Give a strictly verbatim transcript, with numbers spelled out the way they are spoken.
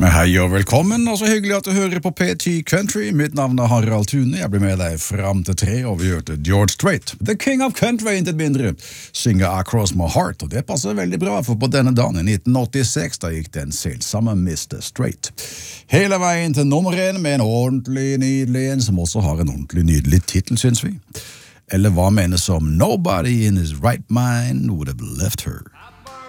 Hei og velkommen, og så hyggelig at du hører på P T Country. Mitt navn er Harald Thune, jeg blir med deg frem til tre, og vi hørte George Strait, The King of Country, intet mindre, synge Across My Heart, og det passer veldig bra, for på denne dagen i nitten åttiseks, da gikk den selv sammen med mister Strait. Hele veien til nummer en med en ordentlig nydelig en, som også har en ordentlig nydelig titel, synes vi. Eller hva menes som Nobody in his right mind would have left her.